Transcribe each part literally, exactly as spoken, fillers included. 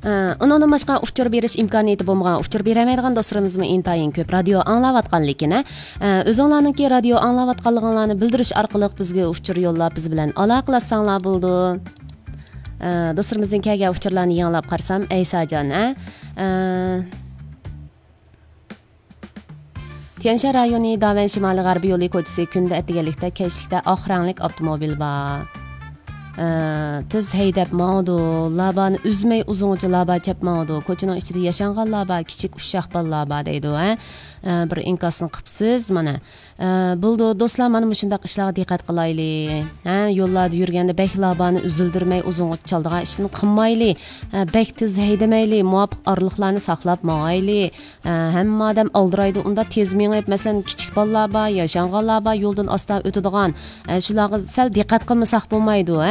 Onundan başqa uçur berish imkoniyati bo'lmagan, uçur bermaydigan do'stlarimizmi intayin ko'p radio anglayotganligini, o'zinglarningki radio anglayotganliginglarni bildirish orqali bizga uçur yo'llab biz bilan aloqalashsanglar bo'ldi. Do'stlarimizning kelgan uçurlarni yanglab qarsam, Aysajon, a Tianshan rayoni Davan shimoliy g'arbiy yo'li ko'chasi kunda atganlikda kechlikda oq ranglik avtomobil bor. Tiz haydab mavdu, labani üzmay uzuncha laba chapmavdu. Ko'chaning ichida yashangan laba, kichik ushaq bolalar deydi, ha. Bir inkasini qipsiz mana. Bo'ldi do'stlar, mana shunday ishlarga diqqat qilaylik. Ha, yo'llarda yurganda bek labani uzildirmay uzuncha chaldigan ishni qilmaylik. Bek tiz haydamaylik, muvofiq orliqlarni saqlab ma'aylik. Hamma odam oldiraydi, unda tez mengib, masalan, kichik bolalar bor, yashanganlar bor, yo'ldan asta o'tadigan. Shularga sal diqqat qilmasak bo'lmaydi, ha.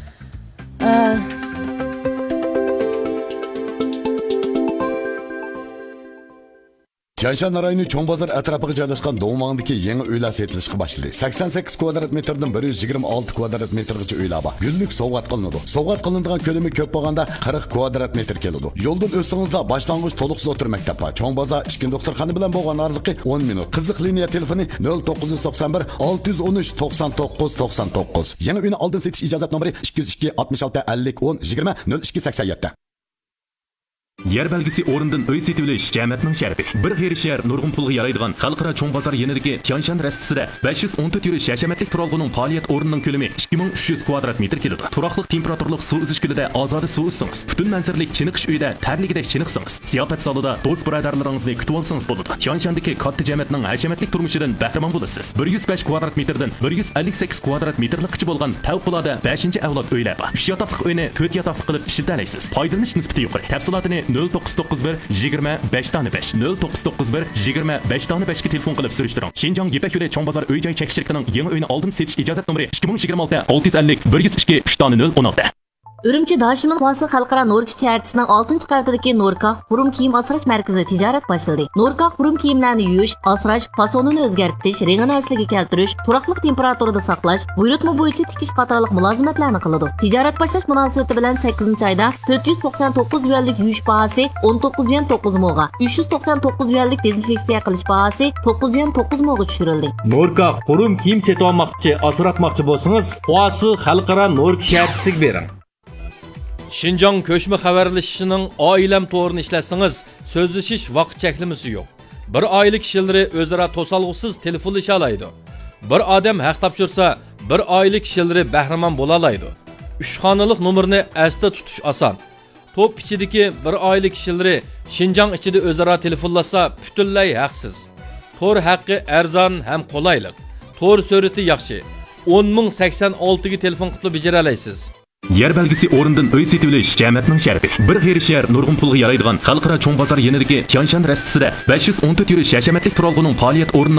Tianshan rayoni Cho'ng bozor atrofiga joylashgan Do'ngmangdagi yangi uylar sotilishga boshladi. sakson sakkiz kvadrat metrdan bir yuz yigirma olti kvadrat metrgacha uylar bor. Gullik sovg'at qilinadi. Sovg'at qilinadigan ko'lami ko'p bo'lganda qirq kvadrat metr keladi. Yo'ldan o'tsangizlar boshlang'ich to'liqsiz o'tir maktab bor. Cho'ng bozor ichki doktorxona bilan bo'lgan oraliqi o'n minut. Qiziq liniya telefoni nol to'qqiz yuz to'qson bir olti yuz o'n uch to'qson to'qqiz to'qson to'qqiz. Yangi uyni oldin setish ijozat nomeri ikki yuz ikki oltmish olti ellik o'n yigirma nol ikki sakson yetti. Yer belgisi o'rindan uy setilish jamiyatning sharti. Bir xerishar nurg'un pulga yaraydigan xalqaro cho'ng bozor yenidagi Tianshan rastisida besh yuz o'n to'rt yurish hashamatlik turalg'uning faoliyat o'rnining ko'lami ikki ming uch yuz kvadrat metr keladi. Turaqliq temperaturlik suv uzish kulida ozoda suv uzsangiz, butun manzaralik chiniqish uyida tarligidek chiniqsangiz, ziyofat zalida do'st birodarlaringizni kutib olsangiz bo'ladi. Tianshandagi katta jamiyatning hashamatlik turmushidan bahramand bo'lasiz. bir yuz besh kvadrat metrdan bir yuz ellik sakkiz kvadrat metrlikcha bo'lgan favqulodda beshinchi avlod uylar bor. uch yotoqli uyni to'rt yotoqli qilib ishlatalaysiz. Foydalanish nisbati yuqori. Tafsilotini nol to'qqiz to'qqiz bir yigirma besh besh nol to'qqiz to'qqiz bir yigirma besh besh ga telefon qilib surishtiring. Shinjong Yepak yo'li Cho'ng bozor uy-joy chekishligining yangi uyini oldin setish ijozat nomeri ikki ming yigirma olti olti yuz ellik bir yuz ikki uch nol o'n olti. Ürümçi Daşımın Vası Xalqara Norka şəhərçisinin altıncı qavatidagi Norka Xurum kiyim asrash markazi tijorat boshladi. Norka Xurum kiyimlarni yuyish, asrash, fasonini o'zgartirish, rangini asliga keltirish, turaqliq temperaturada saqlash, buyurtma bo'yicha tikish qatorliq mulozimatlarni qiladi. Tijorat boshlash munosabati bilan sakkizinchi oyda to'rt yuz to'qson to'qqiz yuanlik yuyish bahasi o'n to'qqiz yuan to'qqiz mo'ga, uch yuz to'qson to'qqiz yuanlik dezinfeksiya qilish bahasi to'qqiz yuan to'qqiz mo'ga tushirildi. Norka Xurum kiyim setib olmoqchi, asratmoqchi bo'lsangiz, Vası Xalqara Norka şəhərçisiga bering. Şinjang ko'chma xabarlashishining oilam to'g'rini ishlatsangiz, so'zlashish vaqt cheklamasi yo'q. Bir oilik kishilari o'zaro to'solg'usiz telefonlasha oladi. Bir odam haq topshirsa, bir oilik kishilari bahramand bo'la oladi. uch xonalik nomerni asda tutish oson. To'p ichidagi bir oilik kishilari Şinjang ichida o'zaro telefonlashsa, butunlay haqsiz. To'r haqqi arzon ham qulaylik. To'r surati yaxshi. o'n ming sakson olti ga telefon qilib bejara olasiz. Yer belgisi o'rindan uy setilish jamiyatning sharti. Bir xerishar nurg'un pulga yaraydigan xalqaro cho'ng bozor yenidagi Tianshan rastisida besh yuz o'n to'rt yurish hashamatlik turalg'uning faoliyat o'rnining